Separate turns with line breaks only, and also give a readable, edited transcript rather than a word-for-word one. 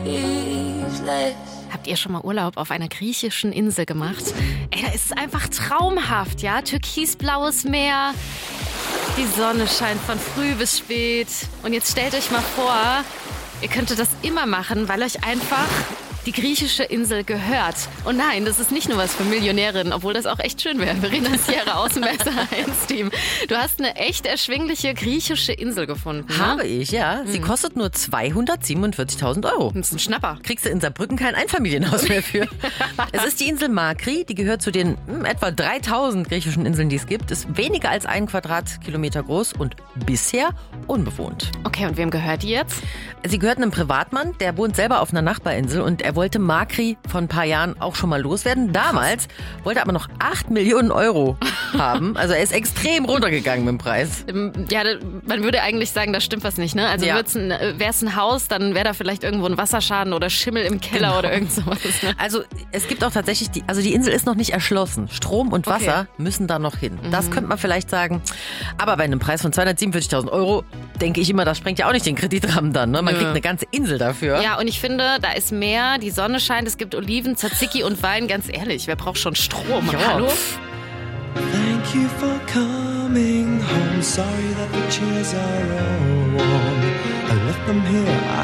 Habt ihr schon mal Urlaub auf einer griechischen Insel gemacht? Ey, da ist es einfach traumhaft, ja? Türkisblaues Meer, die Sonne scheint von früh bis spät. Und jetzt stellt euch mal vor, ihr könntet das immer machen, weil euch einfach die griechische Insel gehört. Und nein, das ist nicht nur was für Millionärinnen, obwohl das auch echt schön wäre. Verena Sierra aus dem Messer-1-Team. Du hast eine echt erschwingliche griechische Insel gefunden. Ne?
Habe ich, ja. Sie kostet nur 247.000 Euro.
Das ist ein Schnapper.
Kriegst du in Saarbrücken kein Einfamilienhaus mehr für. Es ist die Insel Makri, die gehört zu den etwa 3000 griechischen Inseln, die es gibt. Ist weniger als 1 Quadratkilometer groß und bisher unbewohnt.
Okay, und wem gehört die jetzt?
Sie gehört einem Privatmann, der wohnt selber auf einer Nachbarinsel und er wollte Makri vor ein paar Jahren auch schon mal loswerden. Damals wollte er aber noch 8 Millionen Euro haben. Also er ist extrem runtergegangen mit dem Preis.
Ja, man würde eigentlich sagen, da stimmt was nicht, ne? Also
Ja.
wäre es ein Haus, dann wäre da vielleicht irgendwo ein Wasserschaden oder Schimmel im Keller oder irgend sowas. Ne?
Also es gibt auch tatsächlich, die Insel ist noch nicht erschlossen. Strom und Wasser müssen da noch hin. Das könnte man vielleicht sagen. Aber bei einem Preis von 247.000 Euro denke ich immer, das sprengt ja auch nicht den Kreditrahmen dann. Ne? Man kriegt eine ganze Insel dafür.
Ja, und ich finde, da ist Meer, die Sonne scheint, es gibt Oliven, Tzatziki und Wein. Ganz ehrlich, wer braucht schon Strom?
Ja.
Hallo?
Thank you for coming home. Sorry that the chairs are all warm. I left them here.